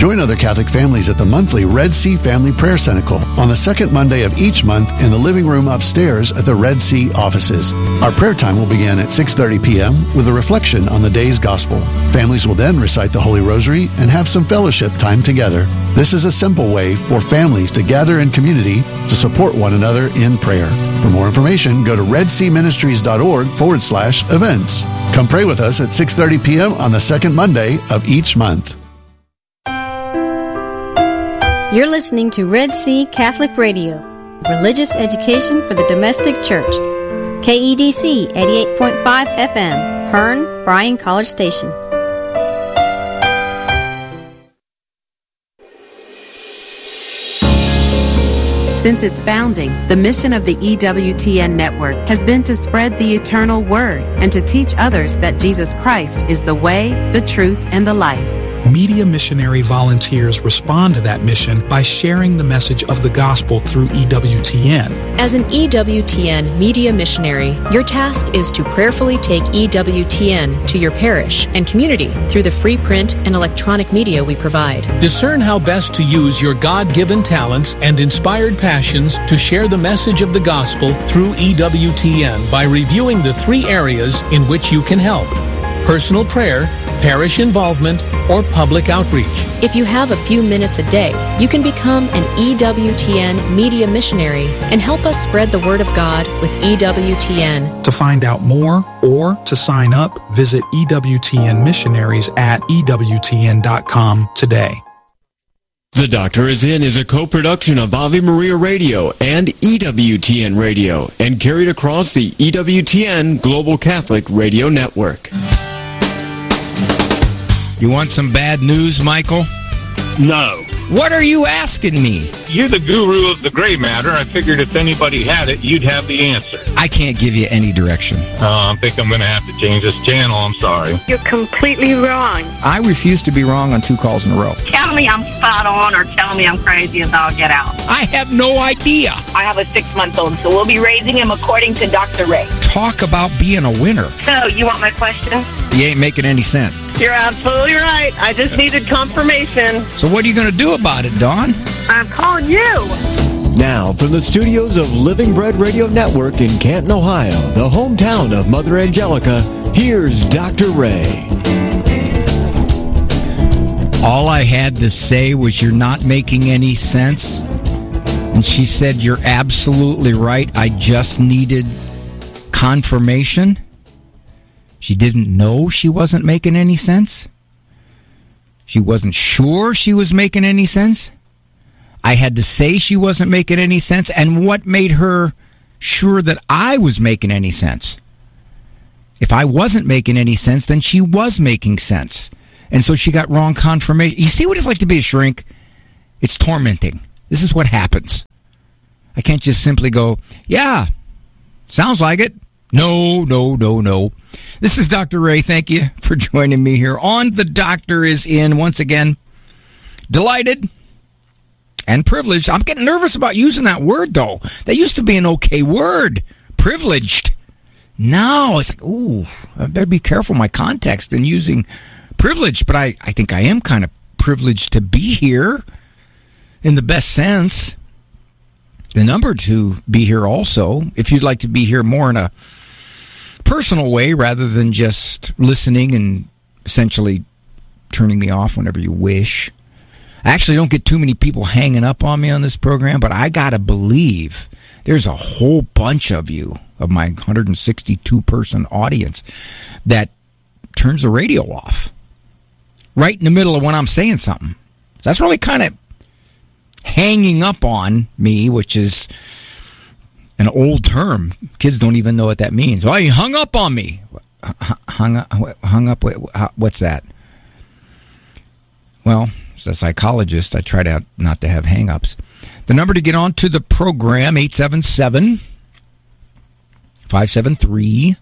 Join other Catholic families at the monthly Red Sea Family Prayer Cenacle on the second Monday of each month in the living room upstairs at the Red Sea offices. Our prayer time will begin at 6:30 p.m. with a reflection on the day's gospel. Families will then recite the Holy Rosary and have some fellowship time together. This is a simple way for families to gather in community to support one another in prayer. For more information, go to redseaministries.org/events. Come pray with us at 6:30 p.m. on the second Monday of each month. You're listening to Red Sea Catholic Radio, religious education for the domestic church. KEDC 88.5 FM, Hearn, Bryan College Station. Since its founding, the mission of the EWTN network has been to spread the eternal word and to teach others that Jesus Christ is the way, the truth, and the life. Media missionary volunteers respond to that mission by sharing the message of the gospel through EWTN. As an EWTN media missionary, your task is to prayerfully take EWTN to your parish and community through the free print and electronic media we provide. Discern how best to use your God-given talents and inspired passions to share the message of the gospel through EWTN by reviewing the 3 areas in which you can help: personal prayer, parish involvement, or public outreach. If you have a few minutes a day, you can become an EWTN media missionary and help us spread the word of God with EWTN. To find out more or to sign up, visit EWTN Missionaries at EWTN.com today. The Doctor Is In is a co-production of Ave Maria Radio and EWTN Radio and carried across the EWTN Global Catholic Radio Network. You want some bad news, Michael? No. What are you asking me? You're the guru of the gray matter. I figured if anybody had it, you'd have the answer. I can't give you any direction. I think I'm going to have to change this channel. I'm sorry. You're completely wrong. I refuse to be wrong on 2 calls in a row. Tell me I'm spot on or tell me I'm crazy as I'll get out. I have no idea. I have a 6-month-old, so we'll be raising him according to Dr. Ray. Talk about being a winner. So, you want my question? You ain't making any sense. You're absolutely right. I just needed confirmation. So what are you going to do about it, Dawn? I'm calling you. Now, from the studios of Living Bread Radio Network in Canton, Ohio, the hometown of Mother Angelica, here's Dr. Ray. All I had to say was you're not making any sense. And she said, you're absolutely right. I just needed confirmation. She didn't know she wasn't making any sense. She wasn't sure she was making any sense. I had to say she wasn't making any sense. And what made her sure that I was making any sense? If I wasn't making any sense, then she was making sense. And so she got wrong confirmation. You see what it's like to be a shrink? It's tormenting. This is what happens. I can't just simply go, yeah, sounds like it. No. This is Dr. Ray. Thank you for joining me here on The Doctor Is In. Once again, delighted and privileged. I'm getting nervous about using that word, though. That used to be an okay word. Privileged. Now it's like, ooh, I better be careful my context in using privileged. But I think I am kind of privileged to be here in the best sense. The number to be here also, if you'd like to be here more in a personal way rather than just listening and essentially turning me off whenever you wish. I actually don't get too many people hanging up on me on this program, but I gotta believe there's a whole bunch of you, of my 162-person audience, that turns the radio off right in the middle of when I'm saying something. So that's really kind of hanging up on me, which is an old term. Kids don't even know what that means. Oh, you hung up on me. Hung up. What's that? Well, as a psychologist, I try not to have hang-ups. The number to get on to the program, 877-573-7825.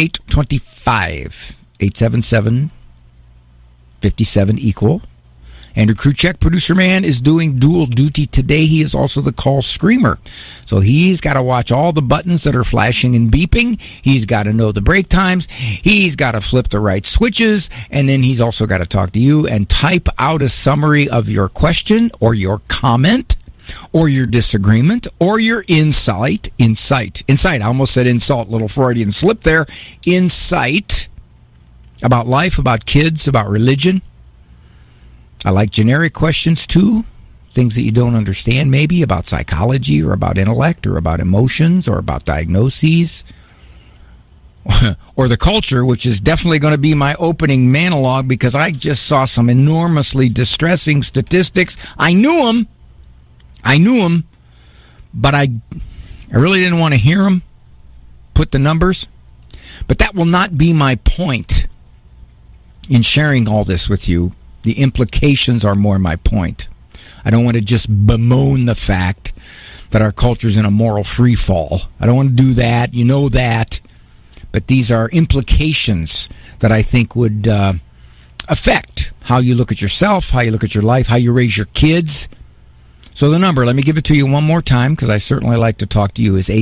877-57-equal. Andrew Kruchek, producer man, is doing dual duty today. He is also the call screamer. So he's got to watch all the buttons that are flashing and beeping. He's got to know the break times. He's got to flip the right switches. And then he's also got to talk to you and type out a summary of your question or your comment or your disagreement or your insight. I almost said insult, little Freudian slip there. Insight about life, about kids, about religion. I like generic questions too. Things that you don't understand, maybe about psychology or about intellect or about emotions or about diagnoses or the culture, which is definitely going to be my opening monologue because I just saw some enormously distressing statistics. I knew them, but I really didn't want to hear them, put the numbers. But that will not be my point in sharing all this with you. The implications are more my point. I don't want to just bemoan the fact that our culture's in a moral free fall. I don't want to do that. You know that. But these are implications that I think would affect how you look at yourself, how you look at your life, how you raise your kids. So the number, let me give it to you one more time because I certainly like to talk to you, is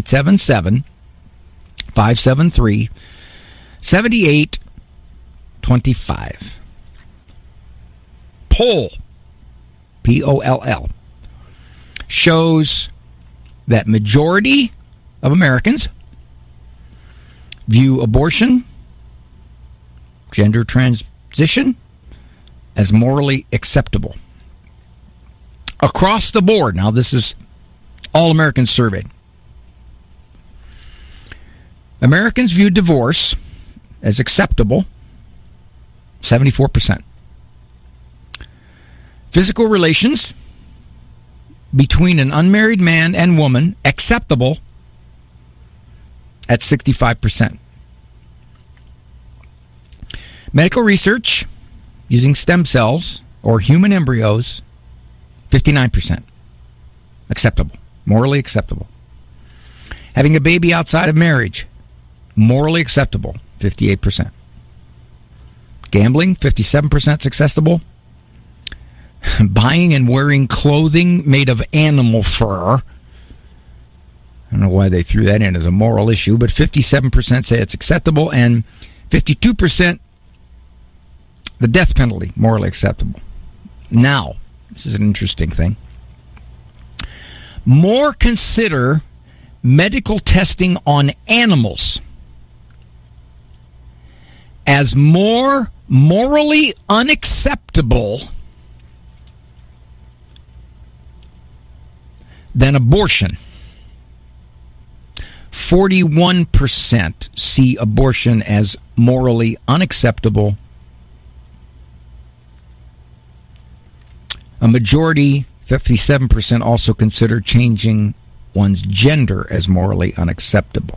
877-573-7825. Poll, P-O-L-L, shows that majority of Americans view abortion, gender transition, as morally acceptable. Across the board, now this is all Americans surveyed. Americans view divorce as acceptable, 74%. Physical relations between an unmarried man and woman, acceptable, at 65%. Medical research using stem cells or human embryos, 59%. Acceptable. Morally acceptable. Having a baby outside of marriage, morally acceptable, 58%. Gambling, 57% acceptable. Buying and wearing clothing made of animal fur, I don't know why they threw that in as a moral issue, but 57% say it's acceptable, and 52% the death penalty, morally acceptable. Now, this is an interesting thing. More consider medical testing on animals as more morally unacceptable than abortion. 41% see abortion as morally unacceptable. A majority, 57%, also consider changing one's gender as morally unacceptable.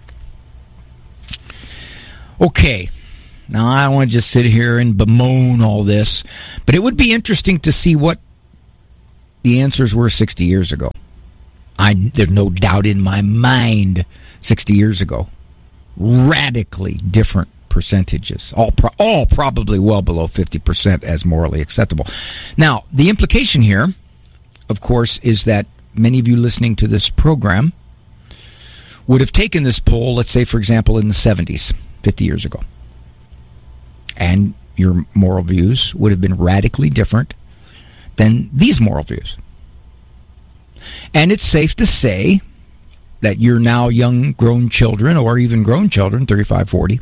Okay, now I don't want to just sit here and bemoan all this, but it would be interesting to see what the answers were 60 years ago. There's no doubt in my mind 60 years ago. Radically different percentages. All probably well below 50% as morally acceptable. Now, the implication here, of course, is that many of you listening to this program would have taken this poll, let's say, for example, in the 70s, 50 years ago. And your moral views would have been radically different than these moral views. And it's safe to say that you're now young, grown children, or even grown children, 35, 40,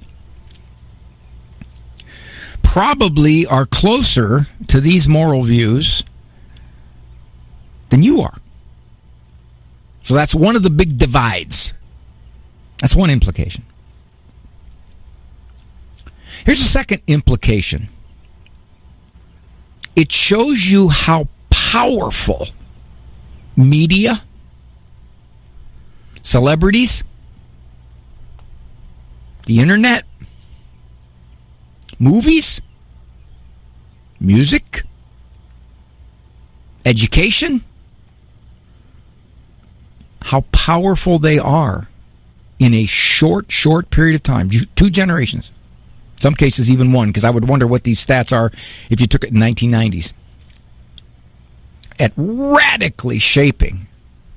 probably are closer to these moral views than you are. So that's one of the big divides. That's one implication. Here's a second implication. It shows you how powerful media, celebrities, the internet, movies, music, education, how powerful they are in a short period of time. 2 generations. Some cases even one, because I would wonder what these stats are if you took it in 1990s. at radically shaping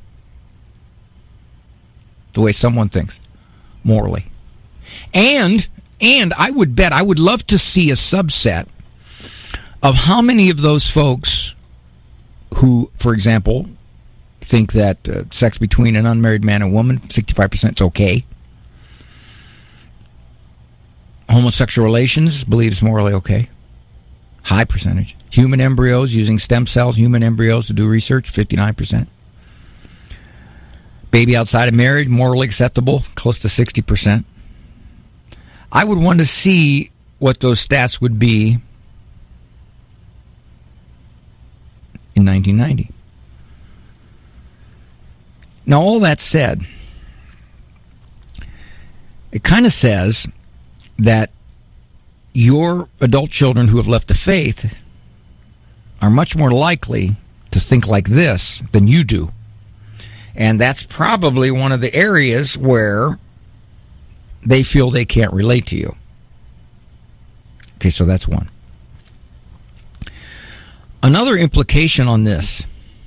the way someone thinks morally. And I would bet, I would love to see a subset of how many of those folks who, for example, think that sex between an unmarried man and woman, 65% is okay. Homosexual relations, believes morally okay. High percentage. Human embryos, using stem cells, human embryos to do research, 59%. Baby outside of marriage, morally acceptable, close to 60%. I would want to see what those stats would be in 1990. Now, all that said, it kind of says that your adult children who have left the faith are much more likely to think like this than you do. And that's probably one of the areas where they feel they can't relate to you. Okay, so that's one. Another implication on this.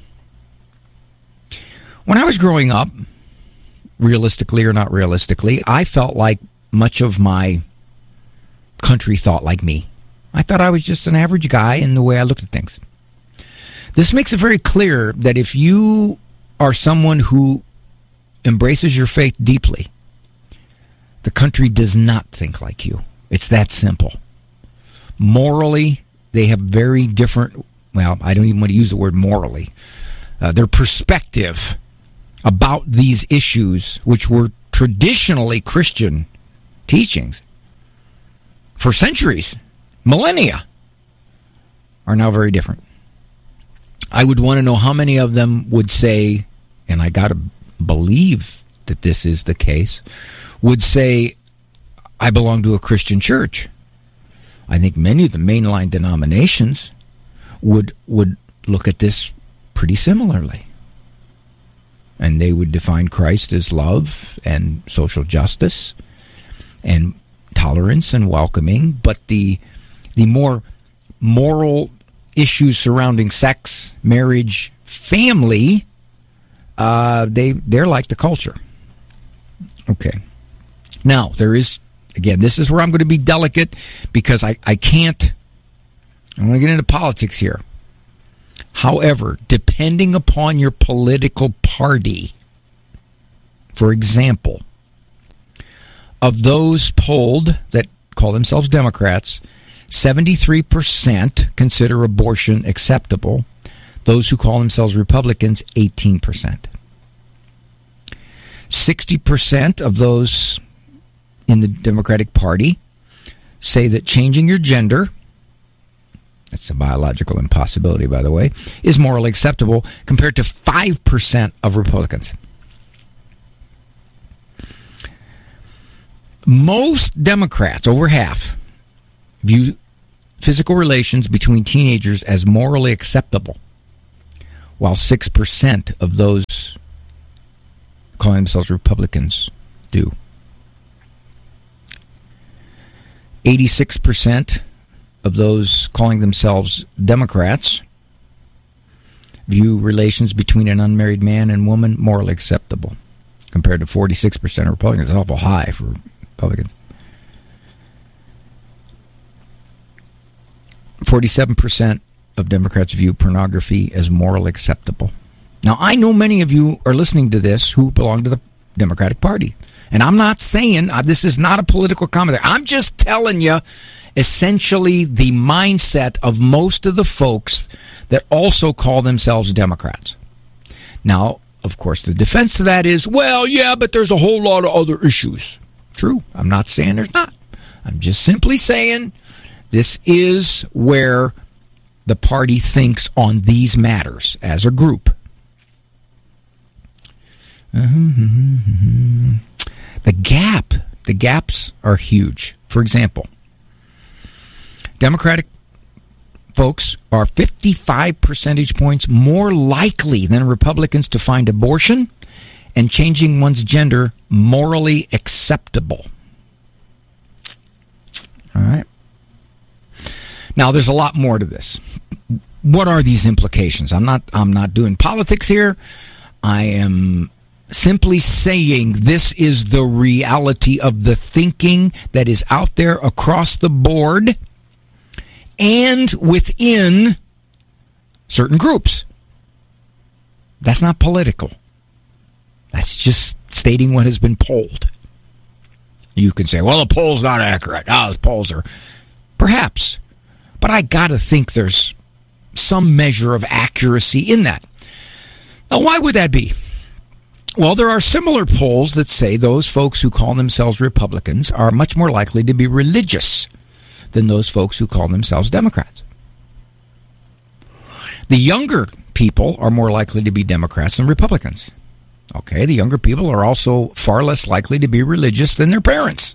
When I was growing up, realistically or not realistically, I felt like much of my country thought like me. I thought I was just an average guy in the way I looked at things. This makes it very clear that if you are someone who embraces your faith deeply, the country does not think like you. It's that simple. Morally, they have very different, well, I don't even want to use the word morally, their perspective about these issues, which were traditionally Christian teachings for centuries, millennia, are now very different. I would want to know how many of them would say, and I got to believe that this is the case, would say, I belong to a Christian church. I think many of the mainline denominations would look at this pretty similarly. And they would define Christ as love and social justice and tolerance and welcoming, but the more moral issues surrounding sex, marriage, family, they're like the culture. Okay. Now, there is, again, this is where I'm going to be delicate because I can't, I'm going to get into politics here. However, depending upon your political party, for example, of those polled that call themselves Democrats, 73% consider abortion acceptable. Those who call themselves Republicans, 18%. 60% of those in the Democratic Party say that changing your gender, that's a biological impossibility, by the way, is morally acceptable, compared to 5% of Republicans. Most Democrats, over half, view physical relations between teenagers as morally acceptable, while 6% of those calling themselves Republicans do. 86% of those calling themselves Democrats view relations between an unmarried man and woman morally acceptable, compared to 46% of Republicans. It's awful high for Republicans. 47% of Democrats view pornography as morally acceptable. Now, I know many of you are listening to this who belong to the Democratic Party. And I'm not saying, this is not a political commentary. I'm just telling you, essentially, the mindset of most of the folks that also call themselves Democrats. Now, of course, the defense to that is, well, yeah, but there's a whole lot of other issues. True. I'm not saying there's not. I'm just simply saying this is where the party thinks on these matters as a group. The gaps are huge. For example, Democratic folks are 55 percentage points more likely than Republicans to find abortion and changing one's gender morally acceptable. All right. Now, there's a lot more to this. what are these implications? I'm not doing politics here. I am simply saying this is the reality of the thinking that is out there across the board and within certain groups. That's not political. That's just stating what has been polled. You can say, well, the poll's not accurate. The polls are... Perhaps. But I gotta think there's some measure of accuracy in that. Now, why would that be? Well, there are similar polls that say those folks who call themselves Republicans are much more likely to be religious than those folks who call themselves Democrats. The younger people are more likely to be Democrats than Republicans. Okay, the younger people are also far less likely to be religious than their parents.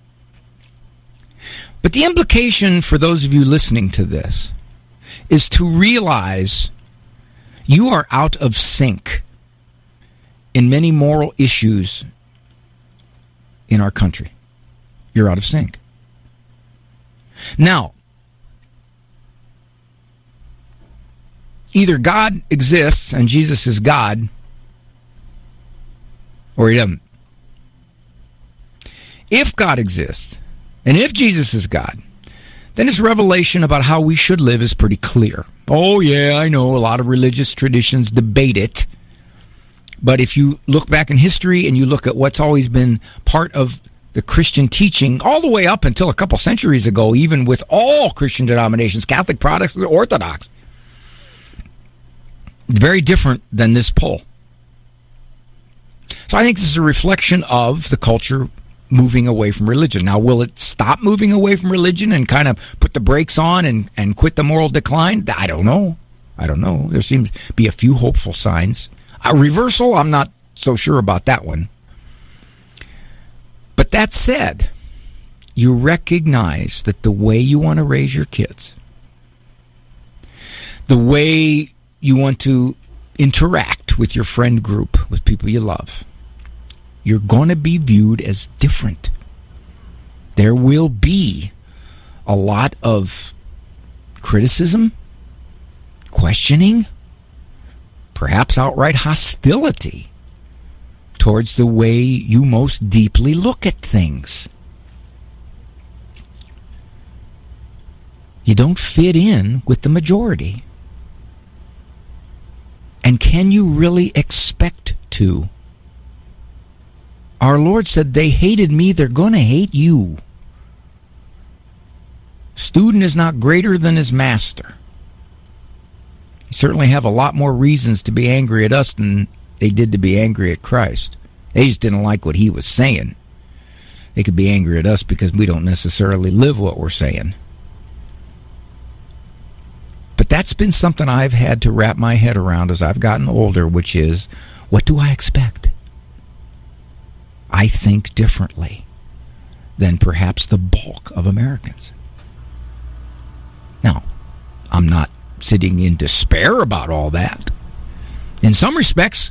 But the implication for those of you listening to this is to realize you are out of sync in many moral issues in our country. You're out of sync. Now, either God exists and Jesus is God, or he doesn't. If God exists, and if Jesus is God, then his revelation about how we should live is pretty clear. Oh, yeah, I know a lot of religious traditions debate it. But if you look back in history and you look at what's always been part of the Christian teaching, all the way up until a couple centuries ago, even with all Christian denominations, Catholic, Protestant, Orthodox, very different than this poll. So I think this is a reflection of the culture moving away from religion. Now, will it stop moving away from religion and kind of put the brakes on and quit the moral decline? I don't know. There seems to be a few hopeful signs. A reversal, I'm not so sure about that one. But that said, you recognize that the way you want to raise your kids, the way you want to interact with your friend group, with people you love, you're going to be viewed as different. There will be a lot of criticism, questioning, perhaps outright hostility towards the way you most deeply look at things. You don't fit in with the majority. And can you really expect to? Our Lord said, they hated me, they're going to hate you. Student is not greater than his master. They certainly have a lot more reasons to be angry at us than they did to be angry at Christ. They just didn't like what he was saying. They could be angry at us because we don't necessarily live what we're saying. But that's been something I've had to wrap my head around as I've gotten older, which is, what do I expect? I think differently than perhaps the bulk of Americans. Now, I'm not sitting in despair about all that. In some respects,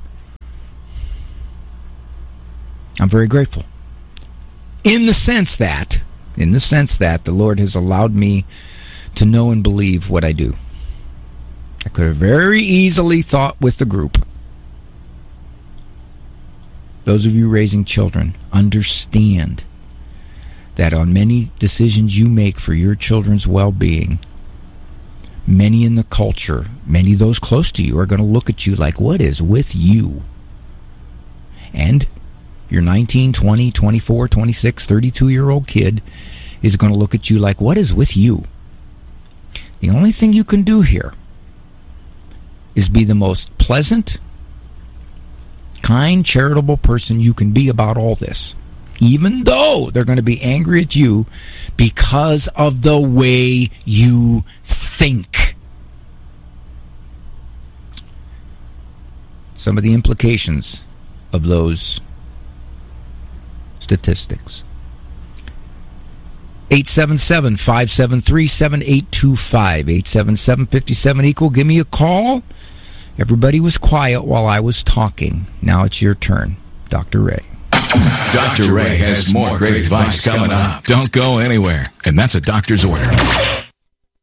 I'm very grateful. In the sense that the Lord has allowed me to know and believe what I do. I could have very easily thought with the group, those of you raising children, understand that on many decisions you make for your children's well-being, many in the culture, many of those close to you are going to look at you like, what is with you? And your 19, 20, 24, 26, 32-year-old kid is going to look at you like, what is with you? The only thing you can do here is be the most pleasant, kind, charitable person you can be about all this, even though they're going to be angry at you because of the way you think. Some of the implications of those statistics. 877-573-7825. 877-57-EQUAL. Give me a call. Everybody was quiet while I was talking. Now it's your turn. Dr. Ray. Dr. Ray has more great advice coming up. Don't go anywhere. And that's a doctor's order.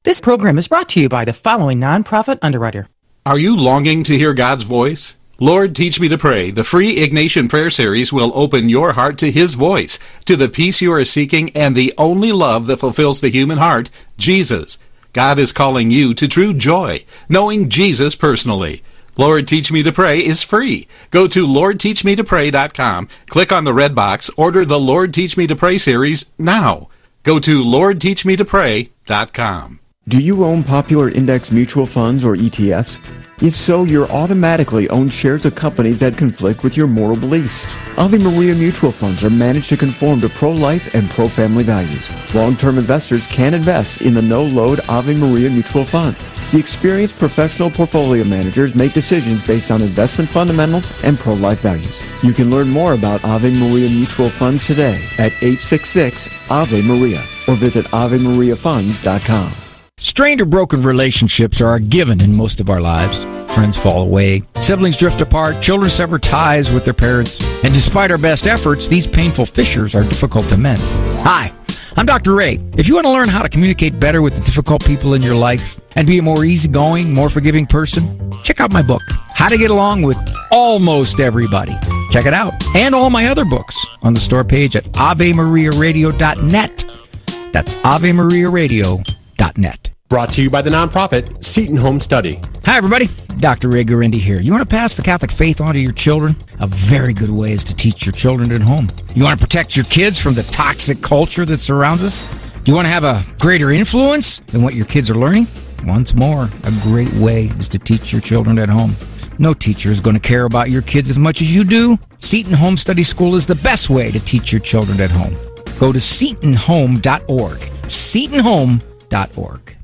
This program is brought to you by the following nonprofit underwriter. Are you longing to hear God's voice? Lord, Teach Me to Pray, the free Ignatian prayer series will open your heart to His voice, to the peace you are seeking, and the only love that fulfills the human heart, Jesus. God is calling you to true joy, knowing Jesus personally. Lord, Teach Me to Pray is free. Go to LordTeachMeToPray.com, click on the red box, order the Lord, Teach Me to Pray series now. Go to LordTeachMeToPray.com. Do you own popular index mutual funds or ETFs? If so, you're automatically own shares of companies that conflict with your moral beliefs. Ave Maria mutual funds are managed to conform to pro-life and pro-family values. Long-term investors can invest in the no-load Ave Maria mutual funds. The experienced professional portfolio managers make decisions based on investment fundamentals and pro-life values. You can learn more about Ave Maria mutual funds today at 866-AVE-MARIA or visit AveMariaFunds.com. Strained or broken relationships are a given in most of our lives. Friends fall away, siblings drift apart, children sever ties with their parents, and despite our best efforts, these painful fissures are difficult to mend. Hi, I'm Dr. Ray. If you want to learn how to communicate better with the difficult people in your life and be a more easygoing, more forgiving person, check out my book, How to Get Along with Almost Everybody. Check it out. And all my other books on the store page at AveMariaRadio.net. That's AveMariaRadio.net. Brought to you by the nonprofit Seton Home Study. Hi, everybody. Dr. Ray Guarendi here. You want to pass the Catholic faith on to your children? A very good way is to teach your children at home. You want to protect your kids from the toxic culture that surrounds us? Do you want to have a greater influence than what your kids are learning? Once more, a great way is to teach your children at home. No teacher is going to care about your kids as much as you do. Seton Home Study School is the best way to teach your children at home. Go to SetonHome.org. SetonHome.org.